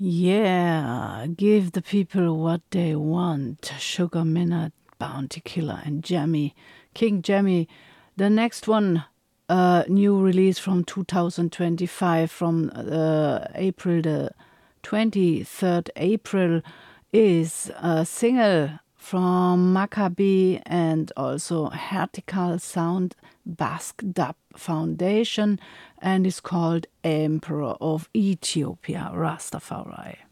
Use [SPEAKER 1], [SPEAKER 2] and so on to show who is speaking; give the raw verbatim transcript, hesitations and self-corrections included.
[SPEAKER 1] Yeah, give the people what they want. Sugar Minott, Bounty Killer, and Jammy, King Jammy. The next one, uh, new release from two thousand twenty-five, from uh, April the twenty-third April, is a single from Maccabi and also Hertikal Sound Basque Dub Foundation, and is called Emperor of Ethiopia, Rastafari.